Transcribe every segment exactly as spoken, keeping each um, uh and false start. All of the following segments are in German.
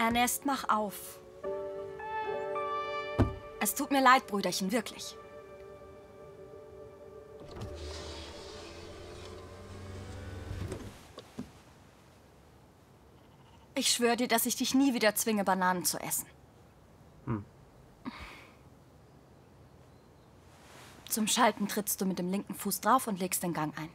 Ernest, mach auf. Es tut mir leid, Brüderchen, wirklich. Ich schwöre dir, dass ich dich nie wieder zwinge, Bananen zu essen. Hm. Zum Schalten trittst du mit dem linken Fuß drauf und legst den Gang ein.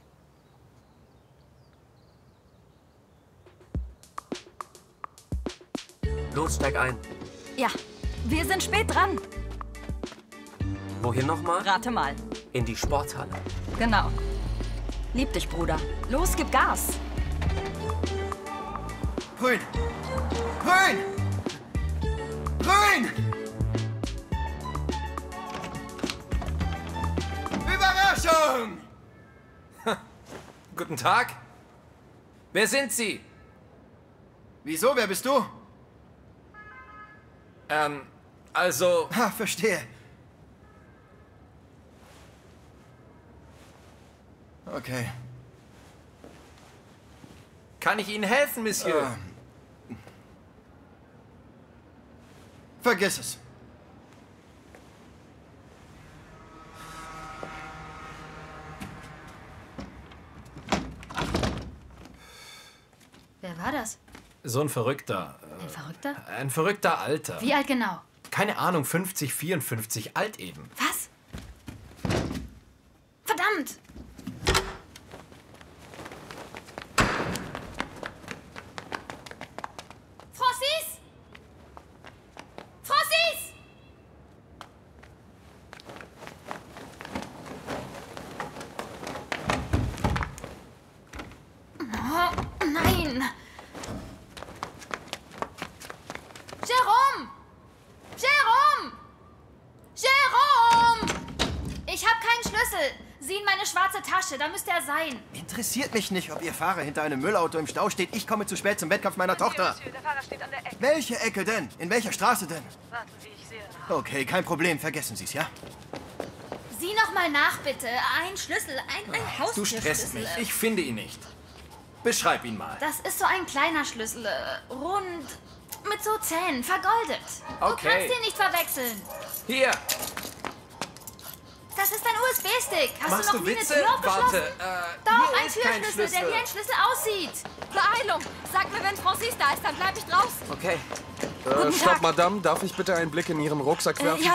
Los, steig ein. Ja, wir sind spät dran. Wohin nochmal? Rate mal. In die Sporthalle. Genau. Lieb dich, Bruder. Los, gib Gas. Grün! Grün! Grün! Überraschung! Guten Tag. Wer sind Sie? Wieso? Wer bist du? Ähm, also... Ha, verstehe. Okay. Kann ich Ihnen helfen, Monsieur? Ähm. Vergiss es. Wer war das? So ein Verrückter. Ein Verrückter? Ein verrückter Alter. Wie alt genau? Keine Ahnung, fünfzig, vierundfünfzig, alt eben. Was? Verdammt! Francis! Francis! Oh, nein! Jerome! Jerome! Jerome! Ich habe keinen Schlüssel. Sieh in meine schwarze Tasche, da müsste er sein. Interessiert mich nicht, ob Ihr Fahrer hinter einem Müllauto im Stau steht. Ich komme zu spät zum Wettkampf meiner Tochter. Monsieur, der Fahrer steht an der Ecke. Welche Ecke denn? In welcher Straße denn? Warten Sie, ich sehe nach. Okay, kein Problem. Vergessen Sie es, ja? Sieh noch mal nach, bitte. Ein Schlüssel, ein, ein Du Haustürschlüssel. stresst mich. Ich finde ihn nicht. Beschreib ihn mal. Das ist so ein kleiner Schlüssel, äh, rund, mit so Zähnen, vergoldet. Du Okay. kannst ihn nicht verwechseln. Hier, Das ist ein U S B-Stick. Hast machst du noch du nie Witze? eine Tür aufgeschlossen? Warte, äh, Doch, hier ein ist kein Türschlüssel, der Schlüssel. wie ein Schlüssel aussieht. Beeilung! Sag mir, wenn Francis da ist, dann bleib ich draußen. Okay. Äh, Guten stopp, Tag. Madame. Darf ich bitte einen Blick in Ihren Rucksack Äh, werfen? ja,